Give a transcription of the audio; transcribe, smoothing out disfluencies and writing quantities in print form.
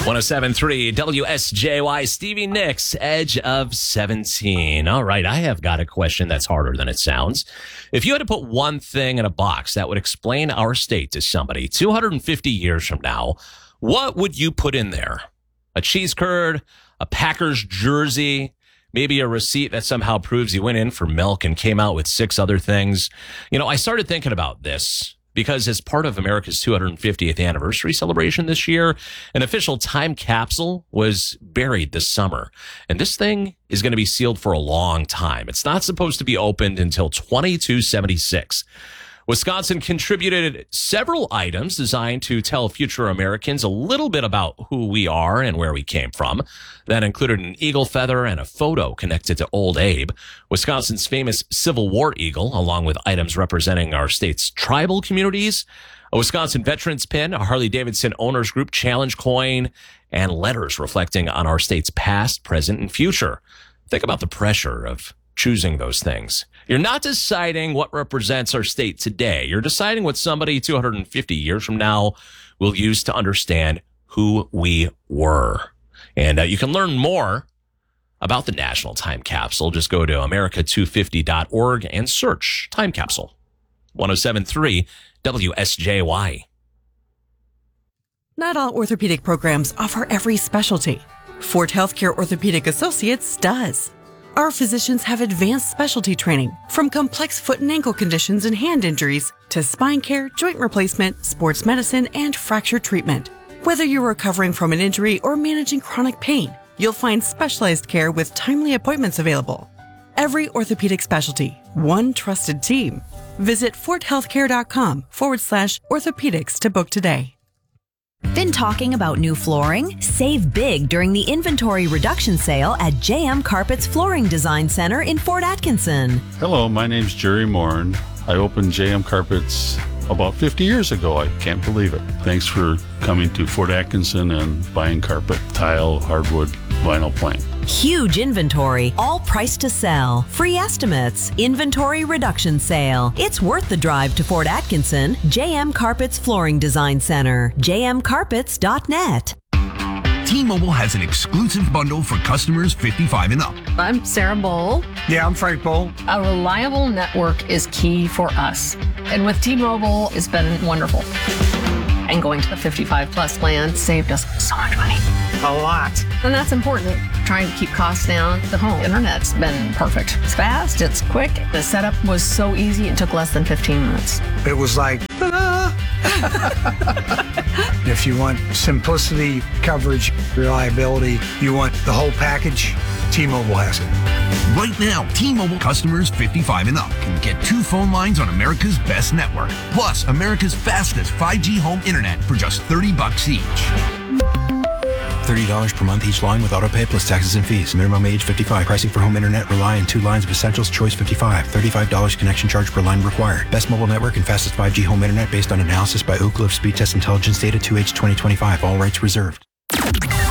107.3 WSJY, Stevie Nicks, Edge of 17. All right, I have got a question that's harder than it sounds. If you had to put one thing in a box that would explain our state to somebody 250 years from now, what would you put in there? A cheese curd, a Packers jersey, maybe a receipt that somehow proves you went in for milk and came out with 6 other things. You know, I started thinking about this because as part of America's 250th anniversary celebration this year, an official time capsule was buried this summer. And this thing is going to be sealed for a long time. It's not supposed to be opened until 2276. Wisconsin contributed several items designed to tell future Americans a little bit about who we are and where we came from. That included an eagle feather and a photo connected to Old Abe, Wisconsin's famous Civil War eagle, along with items representing our state's tribal communities, a Wisconsin veterans pin, a Harley-Davidson Owners Group Challenge coin, and letters reflecting on our state's past, present, and future. Think about the pressure of choosing those things. You're not deciding what represents our state today. You're deciding what somebody 250 years from now will use to understand who we were. And you can learn more about the National Time Capsule. Just go to america250.org and search Time Capsule. 107.3 WSJY. Not all orthopedic programs offer every specialty. Fort Healthcare Orthopedic Associates does. Our physicians have advanced specialty training, from complex foot and ankle conditions and hand injuries to spine care, joint replacement, sports medicine, and fracture treatment. Whether you're recovering from an injury or managing chronic pain, you'll find specialized care with timely appointments available. Every orthopedic specialty, one trusted team. Visit forthealthcare.com/orthopedics to book today. Been talking about new flooring? Save big during the inventory reduction sale at JM Carpets Flooring Design Center in Fort Atkinson. Hello, my name's Jerry Morin. I opened JM Carpets about 50 years ago. I can't believe it. Thanks for coming to Fort Atkinson and buying carpet, tile, hardwood, vinyl plank. Huge inventory, all priced to sell. Free estimates, inventory reduction sale. It's worth the drive to Fort Atkinson. JM Carpets Flooring Design Center. jmcarpets.net. T-Mobile has an exclusive bundle for customers 55 and up. I'm Sarah Bowl. Yeah, I'm Frank Bowl. A reliable network is key for us. And with T-Mobile, it's been wonderful. And going to the 55 plus plan saved us so much money. A lot. And that's important. Trying to keep costs down. The home internet's been perfect. It's fast, it's quick. The setup was so easy, it took less than 15 minutes. It was like, ta-da! If you want simplicity, coverage, reliability, you want the whole package, T-Mobile has it. Right now, T-Mobile customers 55 and up can get 2 phone lines on America's best network, plus America's fastest 5G home internet for just $30 each. $30 per month each line with autopay plus taxes and fees. Minimum age 55. Pricing for home internet rely on 2 lines of Essentials Choice 55. $35 connection charge per line required. Best mobile network and fastest 5G home internet based on analysis by Oak Cliff Speed Test Intelligence Data 2H 2025. All rights reserved.